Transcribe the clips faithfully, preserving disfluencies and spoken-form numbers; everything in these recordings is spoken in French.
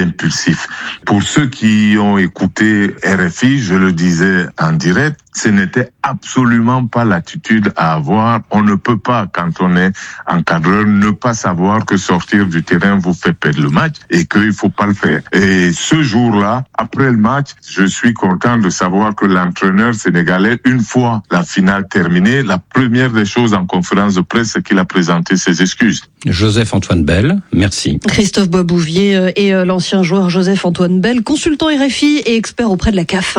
impulsif. Pour ceux qui ont écouté R F I, je le disais en direct, ce n'était absolument pas l'attitude à avoir. On ne peut pas, quand on est encadreur, ne pas savoir que sortir du terrain vous fait perdre le match et qu'il ne faut pas le faire. Et ce jour-là, après le match, je suis content de savoir que l'entraîneur sénégalais, une fois la finale terminée, la première des choses en conférence de presse, c'est qu'il a présenté ses excuses. Joseph-Antoine Bell, merci. Christophe Boisbouvier et l'ancien joueur Joseph-Antoine Bell, consultant R F I et expert auprès de la C A F.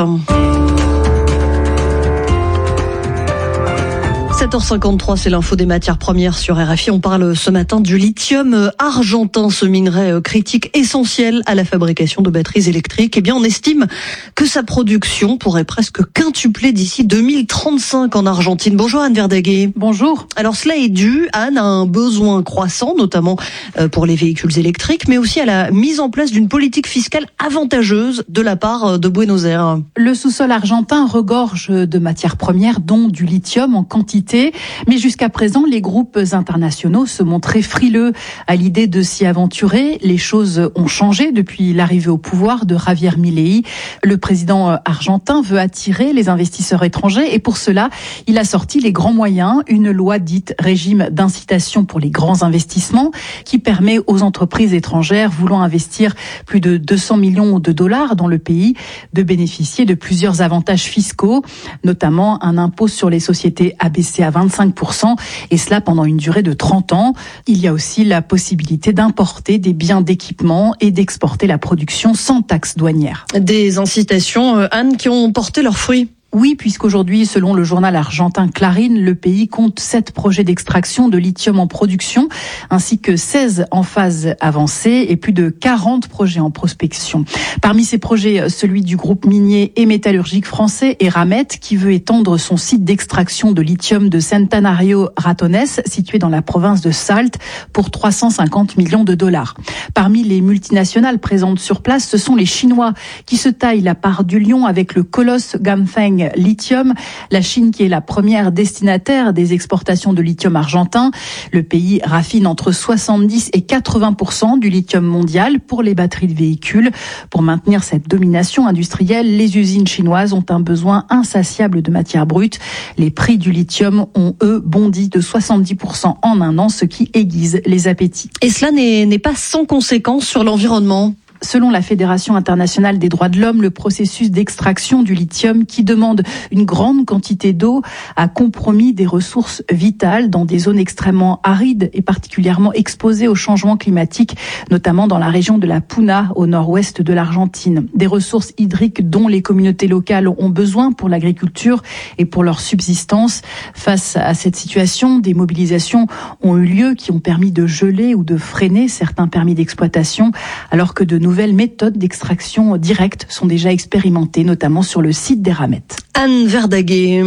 sept heures cinquante-trois, c'est l'info des matières premières sur R F I. On parle ce matin du lithium argentin, ce minerai critique essentiel à la fabrication de batteries électriques. Eh bien, on estime que sa production pourrait presque quintupler d'ici deux mille trente-cinq en Argentine. Bonjour Anne Verdaguer. Bonjour. Alors cela est dû, Anne, à un besoin croissant, notamment pour les véhicules électriques, mais aussi à la mise en place d'une politique fiscale avantageuse de la part de Buenos Aires. Le sous-sol argentin regorge de matières premières, dont du lithium en quantité. Mais jusqu'à présent, les groupes internationaux se montraient frileux à l'idée de s'y aventurer. Les choses ont changé depuis l'arrivée au pouvoir de Javier Milei. Le président argentin veut attirer les investisseurs étrangers et pour cela, il a sorti les grands moyens, une loi dite régime d'incitation pour les grands investissements qui permet aux entreprises étrangères voulant investir plus de deux cents millions de dollars dans le pays de bénéficier de plusieurs avantages fiscaux, notamment un impôt sur les sociétés abaissé à vingt-cinq pour cent et cela pendant une durée de trente ans. Il y a aussi la possibilité d'importer des biens d'équipement et d'exporter la production sans taxe douanière. Des incitations, Anne, qui ont porté leurs fruits. Oui, puisqu'aujourd'hui, selon le journal argentin Clarín, le pays compte sept projets d'extraction de lithium en production, ainsi que seize en phase avancée et plus de quarante projets en prospection. Parmi ces projets, celui du groupe minier et métallurgique français Eramet, qui veut étendre son site d'extraction de lithium de Centenario Ratones, situé dans la province de Salta, pour trois cent cinquante millions de dollars. Parmi les multinationales présentes sur place, ce sont les Chinois qui se taillent la part du lion avec le colosse Ganfeng Lithium, la Chine qui est la première destinataire des exportations de lithium argentin. Le pays raffine entre soixante-dix et quatre-vingts pour cent du lithium mondial pour les batteries de véhicules. Pour maintenir cette domination industrielle, les usines chinoises ont un besoin insatiable de matières brutes. Les prix du lithium ont, eux, bondi de soixante-dix pour cent en un an, ce qui aiguise les appétits. Et cela n'est, n'est pas sans conséquence sur l'environnement. Selon la Fédération internationale des droits de l'homme, le processus d'extraction du lithium, qui demande une grande quantité d'eau, a compromis des ressources vitales dans des zones extrêmement arides et particulièrement exposées au changement climatique, notamment dans la région de la Puna, au nord-ouest de l'Argentine. Des ressources hydriques dont les communautés locales ont besoin pour l'agriculture et pour leur subsistance. Face à cette situation, des mobilisations ont eu lieu qui ont permis de geler ou de freiner certains permis d'exploitation, alors que de nouvelles méthodes d'extraction directe sont déjà expérimentées, notamment sur le site d'Eramet. Anne Verdaguer.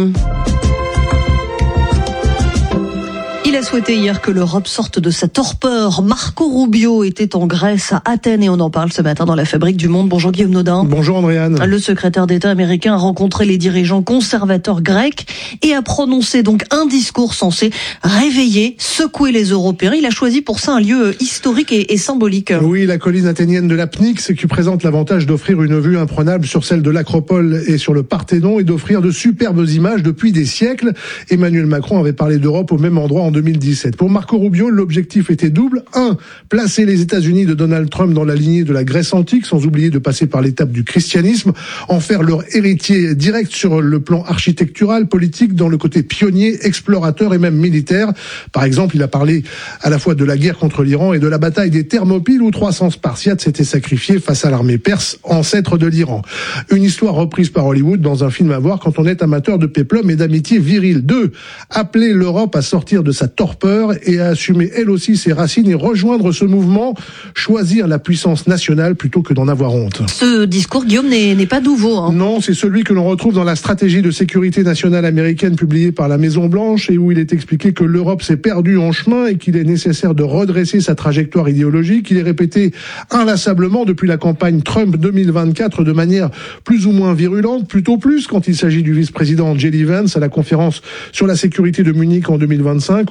Il a souhaité hier que l'Europe sorte de sa torpeur. Marco Rubio était en Grèce, à Athènes, et on en parle ce matin dans la Fabrique du Monde. Bonjour Guillaume Nodin. Bonjour Andréane. Le secrétaire d'État américain a rencontré les dirigeants conservateurs grecs et a prononcé donc un discours censé réveiller, secouer les Européens. Il a choisi pour ça un lieu historique et, et symbolique. Oui, la colline athénienne de l'Apnix, qui présente l'avantage d'offrir une vue imprenable sur celle de l'Acropole et sur le Parthénon et d'offrir de superbes images depuis des siècles. Emmanuel Macron avait parlé d'Europe au même endroit en deux mille dix-sept. Pour Marco Rubio, l'objectif était double. Un, placer les États-Unis de Donald Trump dans la lignée de la Grèce antique, sans oublier de passer par l'étape du christianisme, en faire leur héritier direct sur le plan architectural, politique, dans le côté pionnier, explorateur et même militaire. Par exemple, il a parlé à la fois de la guerre contre l'Iran et de la bataille des Thermopyles, où trois cents Spartiates s'étaient sacrifiés face à l'armée perse, ancêtre de l'Iran. Une histoire reprise par Hollywood dans un film à voir quand on est amateur de péplum et d'amitié virile. Deux, appeler l'Europe à sortir de sa torpeur et à assumer elle aussi ses racines et rejoindre ce mouvement, choisir la puissance nationale plutôt que d'en avoir honte. Ce discours, Guillaume, n'est, n'est pas nouveau. Hein. Non, c'est celui que l'on retrouve dans la stratégie de sécurité nationale américaine publiée par la Maison-Blanche et où il est expliqué que l'Europe s'est perdue en chemin et qu'il est nécessaire de redresser sa trajectoire idéologique. Il est répété inlassablement depuis la campagne Trump deux mille vingt-quatre de manière plus ou moins virulente, plutôt plus quand il s'agit du vice-président J D Vance à la conférence sur la sécurité de Munich en deux mille vingt-cinq,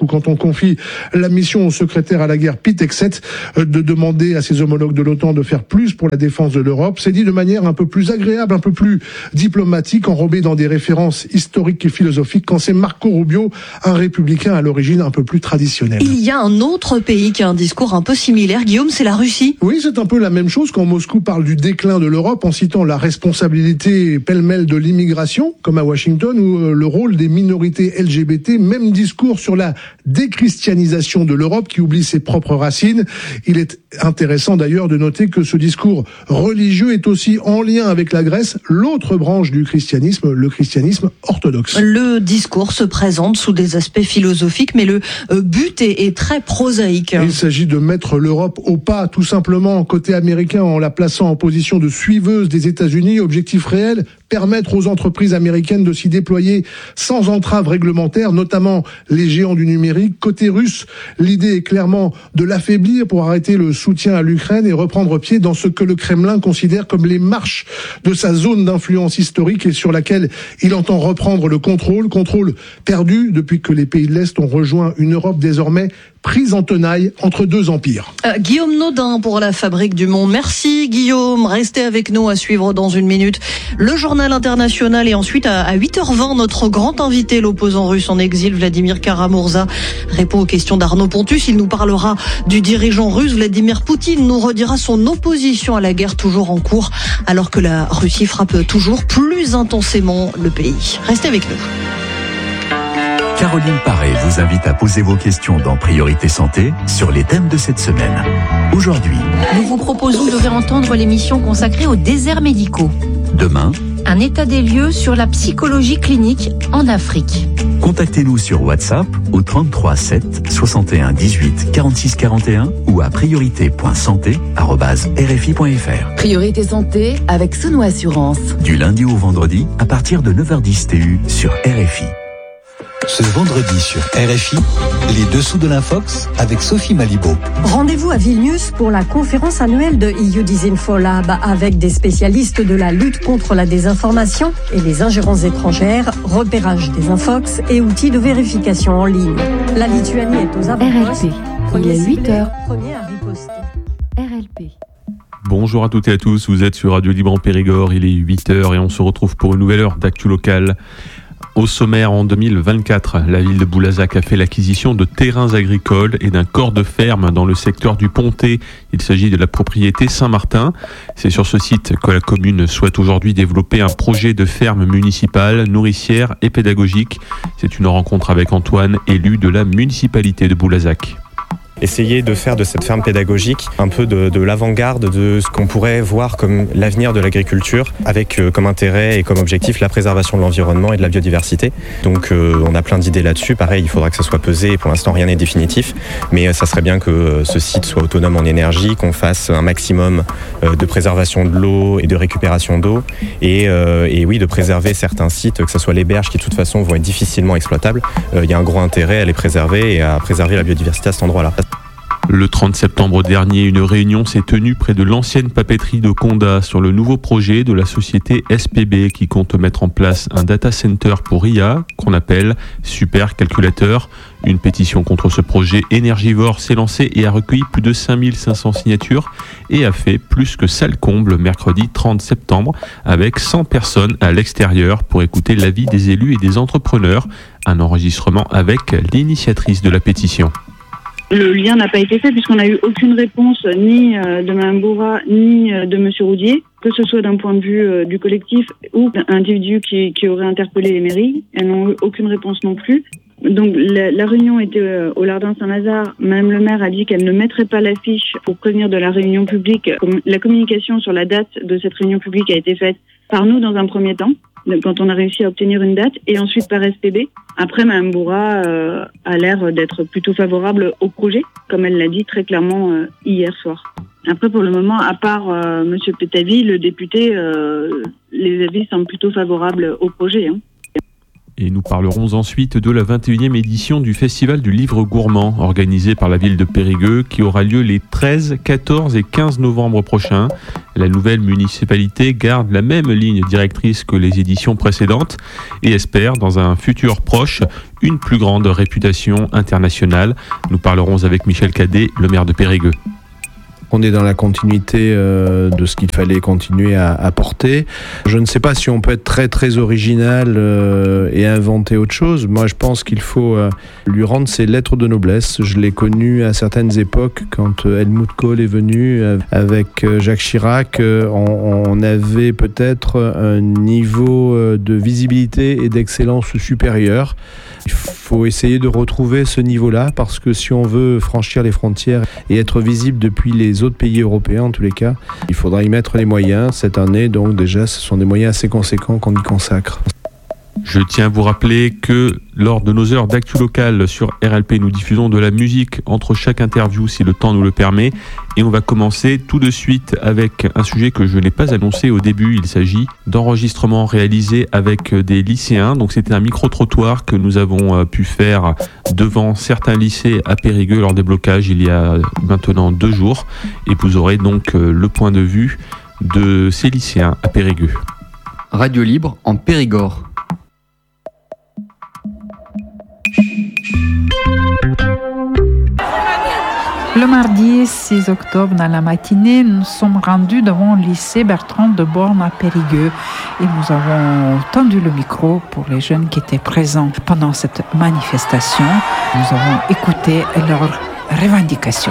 ou quand on confie la mission au secrétaire à la guerre Pete Hegseth de demander à ses homologues de l'OTAN de faire plus pour la défense de l'Europe. C'est dit de manière un peu plus agréable, un peu plus diplomatique, enrobé dans des références historiques et philosophiques, quand c'est Marco Rubio, un républicain à l'origine un peu plus traditionnelle. Il y a un autre pays qui a un discours un peu similaire, Guillaume, c'est la Russie. Oui, c'est un peu la même chose quand Moscou parle du déclin de l'Europe en citant la responsabilité pêle-mêle de l'immigration, comme à Washington, ou le rôle des minorités L G B T. Même discours sur la déchristianisation de l'Europe qui oublie ses propres racines. Il est intéressant d'ailleurs de noter que ce discours religieux est aussi en lien avec la Grèce, l'autre branche du christianisme, le christianisme orthodoxe. Le discours se présente sous des aspects philosophiques, mais le but est, est très prosaïque. Il s'agit de mettre l'Europe au pas, tout simplement, côté américain, en la plaçant en position de suiveuse des États-Unis. Objectif réel, permettre aux entreprises américaines de s'y déployer sans entrave réglementaire, notamment les géants du numérique. Côté russe, l'idée est clairement de l'affaiblir pour arrêter le soutien à l'Ukraine et reprendre pied dans ce que le Kremlin considère comme les marches de sa zone d'influence historique et sur laquelle il entend reprendre le contrôle, contrôle perdu depuis que les pays de l'Est ont rejoint une Europe désormais prise en tenaille entre deux empires. Euh, Guillaume Naudin pour la Fabrique du Monde. Merci Guillaume, restez avec nous à suivre dans une minute le journal international et ensuite à, à huit heures vingt notre grand invité, l'opposant russe en exil Vladimir Kara-Murza, répond aux questions d'Arnaud Pontus. Il nous parlera du dirigeant russe Vladimir Poutine, nous redira son opposition à la guerre toujours en cours alors que la Russie frappe toujours plus intensément le pays. Restez avec nous. Caroline Paré vous invite à poser vos questions dans Priorité Santé sur les thèmes de cette semaine. Aujourd'hui, nous vous proposons de réentendre l'émission consacrée aux déserts médicaux. Demain, un état des lieux sur la psychologie clinique en Afrique. Contactez-nous sur WhatsApp au trente-trois sept soixante et un dix-huit quarante-six quarante et un ou à priorité point santé arobase r f i point f r. Priorité Santé avec Sounou Assurance. Du lundi au vendredi à partir de neuf heures dix T U sur R F I. Ce vendredi sur R F I, les dessous de l'Infox avec Sophie Malibaud. Rendez-vous à Vilnius pour la conférence annuelle de E U Disinfolab avec des spécialistes de la lutte contre la désinformation et les ingérences étrangères, repérage des infox et outils de vérification en ligne. La Lituanie est aux avant-postes. R L P, il est huit heures. Premier à riposter. R L P. Bonjour à toutes et à tous, vous êtes sur Radio Libre en Périgord, il est huit heures et on se retrouve pour une nouvelle heure d'actu locale. Au sommaire, en deux mille vingt-quatre, la ville de Boulazac a fait l'acquisition de terrains agricoles et d'un corps de ferme dans le secteur du Pontet. Il s'agit de la propriété Saint-Martin. C'est sur ce site que la commune souhaite aujourd'hui développer un projet de ferme municipale, nourricière et pédagogique. C'est une rencontre avec Antoine, élu de la municipalité de Boulazac. Essayer de faire de cette ferme pédagogique un peu de, de l'avant-garde de ce qu'on pourrait voir comme l'avenir de l'agriculture, avec euh, comme intérêt et comme objectif la préservation de l'environnement et de la biodiversité. Donc euh, on a plein d'idées là-dessus. Pareil, il faudra que ça soit pesé et pour l'instant rien n'est définitif. Mais euh, ça serait bien que euh, ce site soit autonome en énergie, qu'on fasse un maximum euh, de préservation de l'eau et de récupération d'eau. Et, euh, et oui, de préserver certains sites, que ce soit les berges qui de toute façon vont être difficilement exploitables. Euh, il y a un gros intérêt à les préserver et à préserver la biodiversité à cet endroit-là. Le trente septembre dernier, une réunion s'est tenue près de l'ancienne papeterie de Condat sur le nouveau projet de la société S P B qui compte mettre en place un data center pour I A qu'on appelle Super Calculateur. Une pétition contre ce projet énergivore s'est lancée et a recueilli plus de cinq mille cinq cents signatures et a fait plus que salle comble mercredi trente septembre avec cent personnes à l'extérieur pour écouter l'avis des élus et des entrepreneurs. Un enregistrement avec l'initiatrice de la pétition. Le lien n'a pas été fait puisqu'on n'a eu aucune réponse ni de Mme Bourra ni de M. Roudier, que ce soit d'un point de vue du collectif ou d'individus qui, qui auraient interpellé les mairies. Elles n'ont eu aucune réponse non plus. Donc la, la réunion était au Lardin Saint-Lazare. Madame le maire a dit qu'elle ne mettrait pas l'affiche pour prévenir de la réunion publique. La communication sur la date de cette réunion publique a été faite par nous dans un premier temps, quand on a réussi à obtenir une date, et ensuite par S P B. Après, Mme Bourra euh, a l'air d'être plutôt favorable au projet, comme elle l'a dit très clairement euh, hier soir. Après, pour le moment, à part euh, M. Pétavy, le député, euh, les avis semblent plutôt favorables au projet. Hein. Et nous parlerons ensuite de la vingt et unième édition du Festival du Livre Gourmand, organisé par la ville de Périgueux, qui aura lieu les treize, quatorze et quinze novembre prochains. La nouvelle municipalité garde la même ligne directrice que les éditions précédentes et espère, dans un futur proche, une plus grande réputation internationale. Nous parlerons avec Michel Cadet, le maire de Périgueux. On est dans la continuité euh, de ce qu'il fallait continuer à, à porter. Je ne sais pas si on peut être très très original euh, et inventer autre chose. Moi, je pense qu'il faut euh, lui rendre ses lettres de noblesse. Je l'ai connu à certaines époques quand euh, Helmut Kohl est venu euh, avec euh, Jacques Chirac. Euh, on, on avait peut-être un niveau euh, de visibilité et d'excellence supérieur. Il faut essayer de retrouver ce niveau-là parce que si on veut franchir les frontières et être visible depuis les autres pays européens, en tous les cas, il faudra y mettre les moyens. Cette année, donc déjà, ce sont des moyens assez conséquents qu'on y consacre. Je tiens à vous rappeler que lors de nos heures d'actu locale sur R L P, nous diffusons de la musique entre chaque interview si le temps nous le permet. Et on va commencer tout de suite avec un sujet que je n'ai pas annoncé au début. Il s'agit d'enregistrements réalisés avec des lycéens. Donc c'était un micro-trottoir que nous avons pu faire devant certains lycées à Périgueux lors des blocages il y a maintenant deux jours. Et vous aurez donc le point de vue de ces lycéens à Périgueux. Radio Libre en Périgord. Le mardi six octobre, dans la matinée, nous sommes rendus devant le lycée Bertrand de Born à Périgueux et nous avons tendu le micro pour les jeunes qui étaient présents pendant cette manifestation. Nous avons écouté leurs revendications.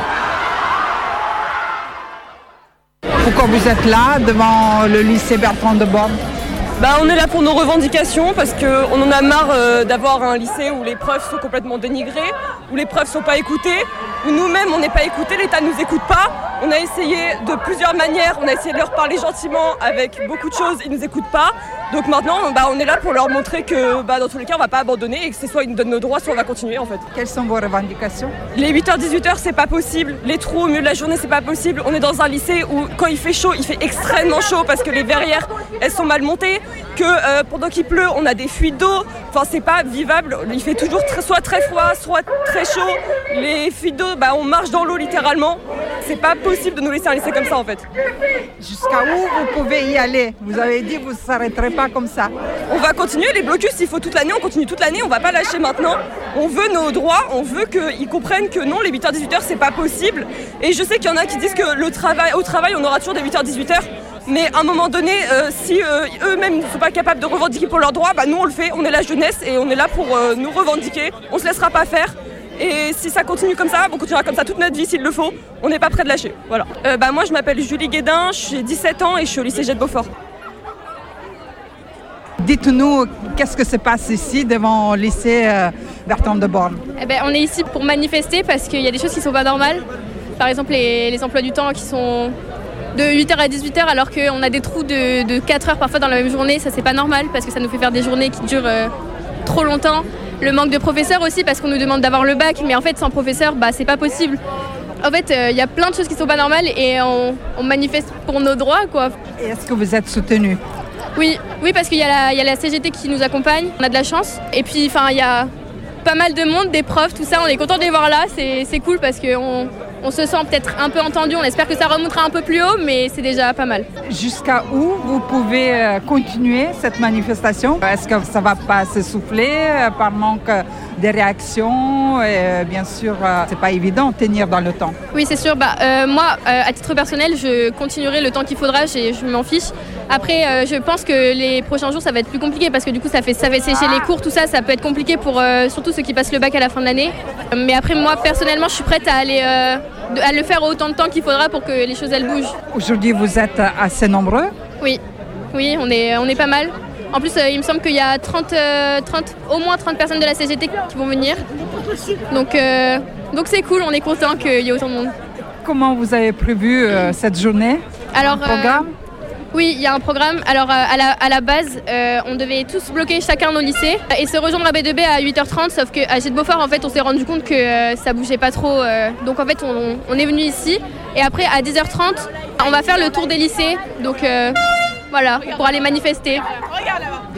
Pourquoi vous êtes là, devant le lycée Bertrand de Born ? Bah, on est là pour nos revendications parce qu'on en a marre euh, d'avoir un lycée où les profs sont complètement dénigrés, où les profs ne sont pas écoutés, où nous-mêmes on n'est pas écoutés, l'État ne nous écoute pas. On a essayé de plusieurs manières, on a essayé de leur parler gentiment avec beaucoup de choses, ils ne nous écoutent pas. Donc maintenant bah, on est là pour leur montrer que bah, dans tous les cas on ne va pas abandonner et que c'est soit ils nous donnent nos droits, soit on va continuer en fait. Quelles sont vos revendications ? Les huit heures dix-huit heures c'est pas possible, les trous au milieu de la journée c'est pas possible. On est dans un lycée où quand il fait chaud, il fait extrêmement chaud parce que les verrières elles sont mal montées, que euh, pendant qu'il pleut on a des fuites d'eau, enfin c'est pas vivable, il fait toujours très, soit très froid, soit très chaud. Les fuites d'eau, bah, on marche dans l'eau littéralement, c'est pas possible de nous laisser un lycée comme ça en fait. Jusqu'à où vous pouvez y aller ? Vous avez dit que vous ne s'arrêterez pas comme ça. On va continuer, les blocus il faut toute l'année, on continue toute l'année, on va pas lâcher maintenant. On veut nos droits, on veut qu'ils comprennent que non, les huit heures dix-huit heures c'est pas possible. Et je sais qu'il y en a qui disent que le travail, au travail on aura toujours des huit heures dix-huit heures. Mais à un moment donné, euh, si euh, eux-mêmes ne sont pas capables de revendiquer pour leurs droits, bah nous on le fait, on est la jeunesse et on est là pour euh, nous revendiquer, on se laissera pas faire. Et si ça continue comme ça, on continuera comme ça toute notre vie s'il le faut, on n'est pas prêt de lâcher. Voilà. Euh, bah moi je m'appelle Julie Guédin, j'ai dix-sept ans et je suis au lycée Jet Beaufort. Dites-nous, qu'est-ce que se passe ici devant le lycée euh, Bertrand de Born ? Eh ben, on est ici pour manifester parce qu'il y a des choses qui ne sont pas normales. Par exemple, les, les emplois du temps qui sont de huit heures à dix-huit heures alors qu'on a des trous de, de quatre heures parfois dans la même journée. Ça, c'est pas normal parce que ça nous fait faire des journées qui durent euh, trop longtemps. Le manque de professeurs aussi parce qu'on nous demande d'avoir le bac, mais en fait, sans professeur, bah, c'est pas possible. En fait, il euh, y a plein de choses qui sont pas normales et on, on manifeste pour nos droits, quoi. Et est-ce que vous êtes soutenu ? Oui, oui, parce qu'il y a la, il y a la C G T qui nous accompagne, on a de la chance. Et puis, enfin, il y a pas mal de monde, des profs, tout ça, on est content de les voir là, c'est, c'est cool parce qu'on on se sent peut-être un peu entendu, on espère que ça remontera un peu plus haut, mais c'est déjà pas mal. Jusqu'à où vous pouvez continuer cette manifestation ? Est-ce que ça ne va pas s'essouffler par manque de réactions ? Et bien sûr, c'est pas évident de tenir dans le temps. Oui, c'est sûr. Bah, euh, moi, euh, à titre personnel, je continuerai le temps qu'il faudra, je, je m'en fiche. Après, euh, je pense que les prochains jours, ça va être plus compliqué parce que du coup, ça fait, ça fait sécher les cours, tout ça, ça peut être compliqué pour euh, surtout ceux qui passent le bac à la fin de l'année. Mais après, moi, personnellement, je suis prête à aller... Euh, à le faire autant de temps qu'il faudra pour que les choses elles bougent. Aujourd'hui, vous êtes assez nombreux ? Oui, oui, on est, on est pas mal. En plus, euh, il me semble qu'il y a trente, euh, trente, au moins trente personnes de la C G T qui vont venir. Donc, euh, donc c'est cool, on est content qu'il y ait autant de monde. Comment vous avez prévu euh, cette journée ? Alors, un programme ? euh, Oui, il y a un programme. Alors euh, à, la, à la base, euh, on devait tous bloquer chacun nos lycées et se rejoindre à B deux B à huit heures trente, sauf qu'à Jet Beaufort, en fait, on s'est rendu compte que euh, ça bougeait pas trop. Euh, donc en fait, on, on est venu ici et après, à dix heures trente, on va faire le tour des lycées. Donc euh, voilà, pour aller manifester.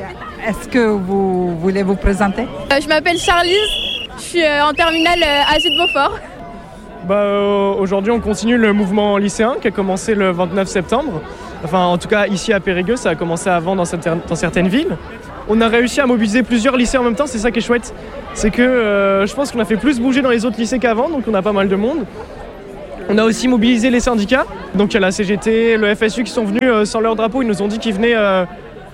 Est-ce que vous voulez vous présenter? euh, Je m'appelle Charlize, je suis euh, en terminale euh, à Sud-Beaufort. Bah, euh, aujourd'hui, on continue le mouvement lycéen qui a commencé le vingt-neuf septembre. Enfin, en tout cas, ici à Périgueux, ça a commencé avant dans, certaines, dans certaines villes. On a réussi à mobiliser plusieurs lycées en même temps, c'est ça qui est chouette. C'est que euh, je pense qu'on a fait plus bouger dans les autres lycées qu'avant, donc on a pas mal de monde. On a aussi mobilisé les syndicats, donc il y a la C G T, le F S U qui sont venus euh, sans leur drapeau, ils nous ont dit qu'ils venaient euh,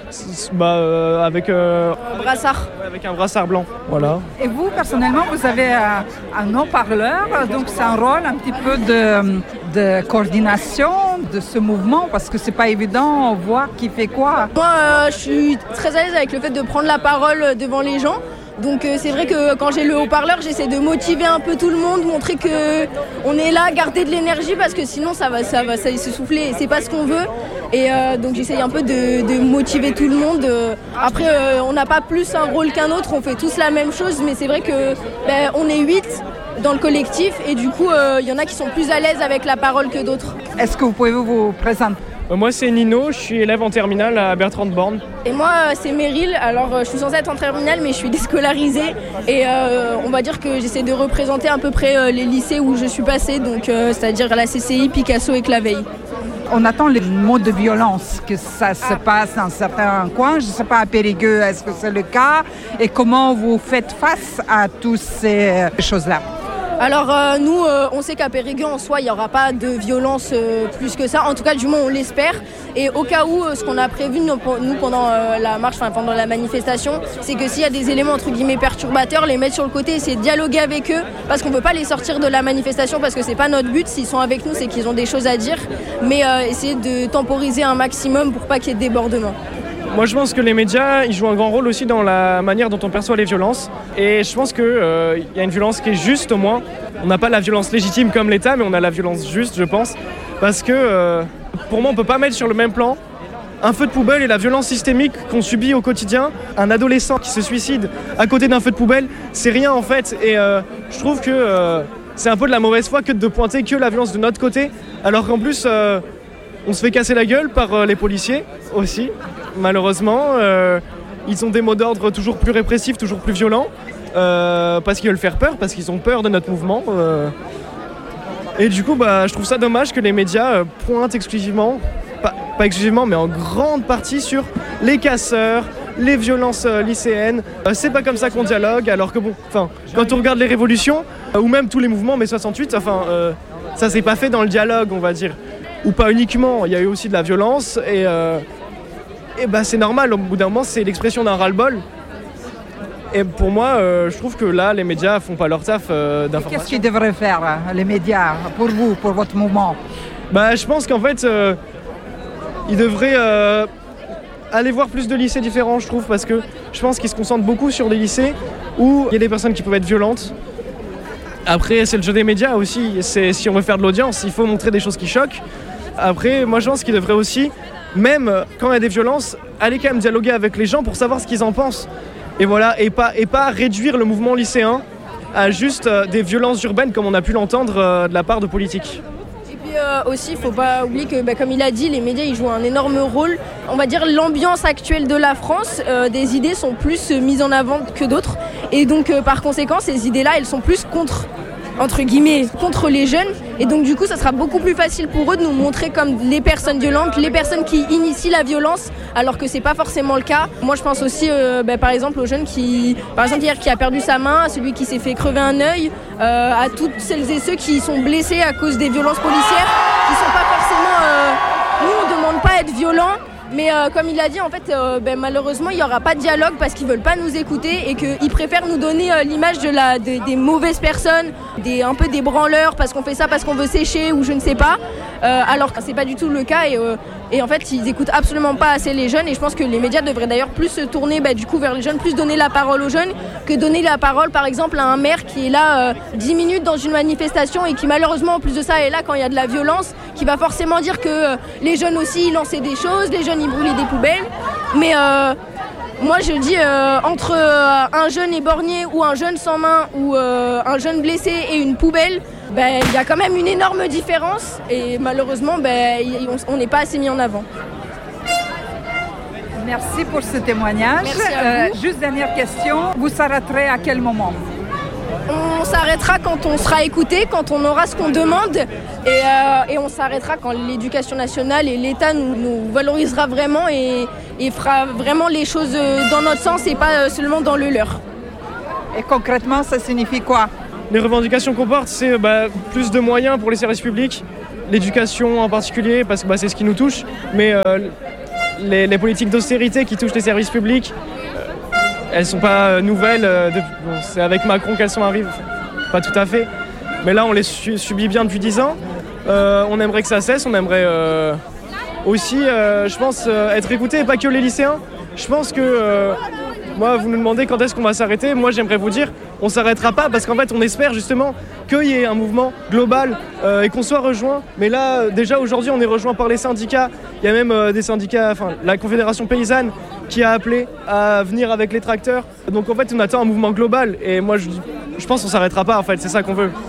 bah, euh, avec, euh, Un brassard. avec un brassard blanc. Voilà. Et vous, personnellement, vous avez un, un haut-parleur, donc c'est un rôle un petit peu de, de coordination de ce mouvement, parce que c'est pas évident de voir qui fait quoi. Moi, euh, je suis très à l'aise avec le fait de prendre la parole devant les gens. Donc euh, c'est vrai que quand j'ai le haut-parleur, j'essaie de motiver un peu tout le monde, montrer que on est là, garder de l'énergie parce que sinon ça va, ça va, ça va s'essouffler et c'est pas ce qu'on veut. Et euh, donc j'essaie un peu de, de motiver tout le monde. Après, euh, on n'a pas plus un rôle qu'un autre, on fait tous la même chose, mais c'est vrai que ben, on est huit dans le collectif et du coup, il euh, y en a qui sont plus à l'aise avec la parole que d'autres. Est-ce que vous pouvez vous présenter? Moi, c'est Nino, je suis élève en terminale à Bertrand de Born. Et moi, c'est Meryl. Alors, je suis censée être en terminale, mais je suis déscolarisée. Et euh, on va dire que j'essaie de représenter à peu près euh, les lycées où je suis passée, donc euh, c'est-à-dire la C C I, Picasso et Claveille. On attend les mots de violence, que ça se passe dans certains coins. Je ne sais pas, à Périgueux, est-ce que c'est le cas? Et comment vous faites face à toutes ces choses-là? Alors euh, nous, euh, on sait qu'à Périgueux, en soi, il n'y aura pas de violence euh, plus que ça. En tout cas, du moins, on l'espère. Et au cas où, euh, ce qu'on a prévu, nous, nous pendant euh, la marche, enfin pendant la manifestation, c'est que s'il y a des éléments, entre guillemets, perturbateurs, les mettre sur le côté, essayer de dialoguer avec eux, parce qu'on ne veut pas les sortir de la manifestation, parce que ce n'est pas notre but. S'ils sont avec nous, c'est qu'ils ont des choses à dire. Mais euh, essayer de temporiser un maximum pour pas qu'il y ait de débordement. Moi, je pense que les médias, ils jouent un grand rôle aussi dans la manière dont on perçoit les violences. Et je pense qu'il euh, y a une violence qui est juste, au moins. On n'a pas la violence légitime comme l'État, mais on a la violence juste, je pense. Parce que, euh, pour moi, on ne peut pas mettre sur le même plan un feu de poubelle et la violence systémique qu'on subit au quotidien. Un adolescent qui se suicide à côté d'un feu de poubelle, c'est rien, en fait. Et euh, je trouve que euh, c'est un peu de la mauvaise foi que de pointer que la violence de notre côté, alors qu'en plus, euh, on se fait casser la gueule par euh, les policiers aussi. Malheureusement, euh, ils ont des mots d'ordre toujours plus répressifs, toujours plus violents, euh, parce qu'ils veulent faire peur, parce qu'ils ont peur de notre mouvement. Euh. Et du coup, bah, je trouve ça dommage que les médias euh, pointent exclusivement, pas, pas exclusivement, mais en grande partie sur les casseurs, les violences euh, lycéennes. Euh, c'est pas comme ça qu'on dialogue, alors que bon, enfin, quand on regarde les révolutions, euh, ou même tous les mouvements mai soixante-huit, enfin, euh, ça s'est pas fait dans le dialogue, on va dire. Ou pas uniquement, il y a eu aussi de la violence et... Euh, Et bah c'est normal, au bout d'un moment c'est l'expression d'un ras-le-bol. Et pour moi, euh, je trouve que là, les médias font pas leur taf euh, d'information. Qu'est-ce qu'ils devraient faire, les médias, pour vous, pour votre mouvement? Bah je pense qu'en fait, euh, ils devraient euh, aller voir plus de lycées différents, je trouve, parce que je pense qu'ils se concentrent beaucoup sur des lycées où il y a des personnes qui peuvent être violentes. Après, c'est le jeu des médias aussi, c'est, si on veut faire de l'audience, il faut montrer des choses qui choquent. Après, moi je pense qu'ils devraient aussi, même quand il y a des violences, aller quand même dialoguer avec les gens pour savoir ce qu'ils en pensent. Et voilà, et pas, et pas réduire le mouvement lycéen à juste euh, des violences urbaines comme on a pu l'entendre euh, de la part de politiques. Et puis euh, aussi, il ne faut pas oublier que, bah, comme il a dit, les médias ils jouent un énorme rôle. On va dire l'ambiance actuelle de la France, euh, des idées sont plus euh, mises en avant que d'autres. Et donc, euh, par conséquent, ces idées-là, elles sont plus contre, entre guillemets, contre les jeunes. Et donc, du coup, ça sera beaucoup plus facile pour eux de nous montrer comme les personnes violentes, les personnes qui initient la violence, alors que c'est pas forcément le cas. Moi, je pense aussi, euh, bah, par exemple, aux jeunes qui, par exemple, hier, qui a perdu sa main, à celui qui s'est fait crever un œil, euh, à toutes celles et ceux qui sont blessés à cause des violences policières, qui sont pas forcément... Euh, nous, on demande pas à être violents, mais euh, comme il a dit, en fait, euh, ben, malheureusement, il n'y aura pas de dialogue parce qu'ils ne veulent pas nous écouter et qu'ils préfèrent nous donner euh, l'image de la, de, des mauvaises personnes, des, un peu des branleurs parce qu'on fait ça parce qu'on veut sécher ou je ne sais pas, euh, alors que ce n'est pas du tout le cas. Et, euh, et en fait, ils n'écoutent absolument pas assez les jeunes et je pense que les médias devraient d'ailleurs plus se tourner bah, du coup, vers les jeunes, plus donner la parole aux jeunes que donner la parole, par exemple, à un maire qui est là euh, dix minutes dans une manifestation et qui malheureusement, en plus de ça, est là quand il y a de la violence, qui va forcément dire que euh, les jeunes aussi, ils lançaient des choses, les jeunes, ils brûlaient des poubelles. Mais euh, moi, je dis, euh, entre euh, un jeune éborgné ou un jeune sans main ou euh, un jeune blessé et une poubelle, ben, il y a quand même une énorme différence et malheureusement, ben, on n'est pas assez mis en avant. Merci pour ce témoignage. Euh, juste dernière question, vous s'arrêterez à quel moment? On s'arrêtera quand on sera écouté, quand on aura ce qu'on demande et, euh, et on s'arrêtera quand l'éducation nationale et l'État nous, nous valorisera vraiment et, et fera vraiment les choses dans notre sens et pas seulement dans le leur. Et concrètement, ça signifie quoi? Les revendications qu'on porte, c'est bah, plus de moyens pour les services publics, l'éducation en particulier, parce que bah, c'est ce qui nous touche, mais euh, les, les politiques d'austérité qui touchent les services publics, euh, elles sont pas nouvelles, euh, de, bon, c'est avec Macron qu'elles sont arrivées, pas tout à fait, mais là on les su, subit bien depuis dix ans, euh, on aimerait que ça cesse, on aimerait euh, aussi, euh, je pense, euh, être écouté, et pas que les lycéens. Je pense que, euh, moi, vous nous demandez quand est-ce qu'on va s'arrêter, moi j'aimerais vous dire, on s'arrêtera pas parce qu'en fait on espère justement qu'il y ait un mouvement global euh, et qu'on soit rejoint. Mais là, déjà aujourd'hui, on est rejoint par les syndicats. Il y a même euh, des syndicats, enfin la Confédération paysanne qui a appelé à venir avec les tracteurs. Donc en fait, on attend un mouvement global. Et moi, je, je pense qu'on s'arrêtera pas. En fait, c'est ça qu'on veut.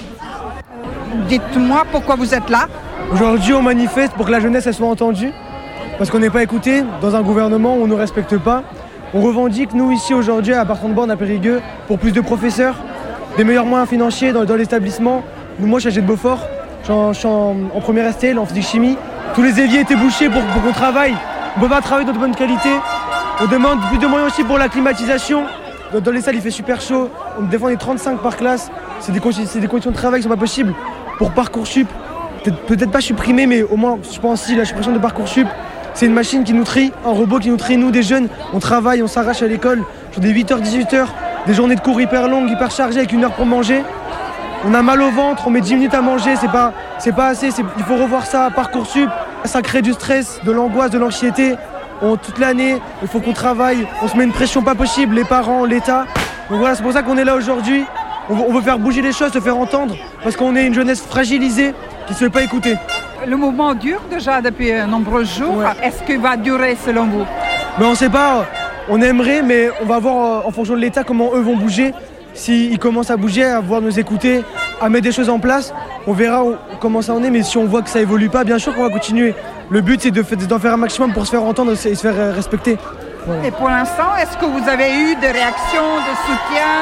Dites-moi pourquoi vous êtes là. Aujourd'hui, on manifeste pour que la jeunesse elle soit entendue, parce qu'on n'est pas écouté dans un gouvernement où on ne respecte pas. On revendique, nous, ici, aujourd'hui, à Bertrand-de-Born, à Périgueux, pour plus de professeurs, des meilleurs moyens financiers dans, dans l'établissement. Moi, je suis à Beaufort, je suis en, je suis en, en première S T L, en physique-chimie. Tous les éviers étaient bouchés pour, pour qu'on travaille. On ne peut pas travailler dans de bonne qualité. On demande plus de moyens aussi pour la climatisation. Dans, dans les salles, il fait super chaud. On défend les trente-cinq par classe. C'est des, c'est des conditions de travail qui ne sont pas possibles. Pour Parcoursup, peut-être, peut-être pas supprimé, mais au moins, je pense si la suppression de Parcoursup, c'est une machine qui nous trie, un robot qui nous trie, nous des jeunes, on travaille, on s'arrache à l'école, sur des huit heures, dix-huit heures, des journées de cours hyper longues, hyper chargées avec une heure pour manger. On a mal au ventre, on met dix minutes à manger, c'est pas, c'est pas assez, c'est, il faut revoir ça, Parcoursup, ça crée du stress, de l'angoisse, de l'anxiété. On, toute l'année, il faut qu'on travaille, on se met une pression pas possible, les parents, l'État. Donc voilà, c'est pour ça qu'on est là aujourd'hui. On veut, on veut faire bouger les choses, se faire entendre, parce qu'on est une jeunesse fragilisée qui ne se fait pas écouter. Le mouvement dure déjà depuis de nombreux jours. Ouais. Est-ce qu'il va durer selon vous? Mais on ne sait pas. On aimerait, mais on va voir en fonction de l'État comment eux vont bouger. S'ils commencent à bouger, à voir nous écouter, à mettre des choses en place, on verra comment ça en est. Mais si on voit que ça évolue pas, bien sûr qu'on va continuer. Le but, c'est de, d'en faire un maximum pour se faire entendre et se faire respecter. Voilà. Et pour l'instant, est-ce que vous avez eu des réactions de soutien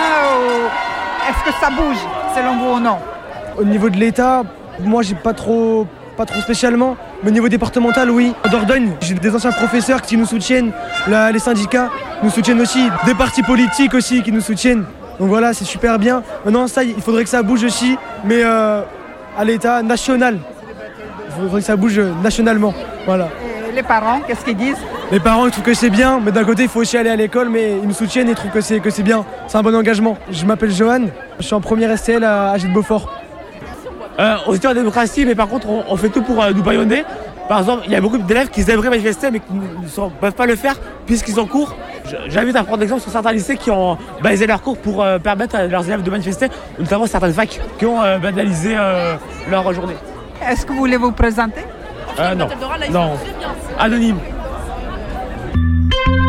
ou est-ce que ça bouge selon vous ou non? Au niveau de l'État, moi, j'ai pas trop... Pas trop spécialement, mais au niveau départemental, oui. À Dordogne, j'ai des anciens professeurs qui nous soutiennent, là, les syndicats nous soutiennent aussi, des partis politiques aussi qui nous soutiennent. Donc voilà, c'est super bien. Maintenant, ça, il faudrait que ça bouge aussi, mais euh, à l'état national. Il faudrait que ça bouge nationalement. Voilà. Et les parents, qu'est-ce qu'ils disent? Les parents, ils trouvent que c'est bien, mais d'un côté, il faut aussi aller à l'école, mais ils nous soutiennent et ils trouvent que c'est, que c'est bien. C'est un bon engagement. Je m'appelle Johan, je suis en première S T L à Agile Beaufort. Euh, on est en démocratie, mais par contre, on, on fait tout pour euh, nous bâillonner. Par exemple, il y a beaucoup d'élèves qui aimeraient manifester, mais qui ne peuvent pas le faire puisqu'ils sont cours. J'invite à prendre l'exemple sur certains lycées qui ont balisé leurs cours pour euh, permettre à leurs élèves de manifester, notamment certaines facs qui ont euh, banalisé euh, leur journée. Est-ce que vous voulez vous présenter? euh, Non, non, anonyme.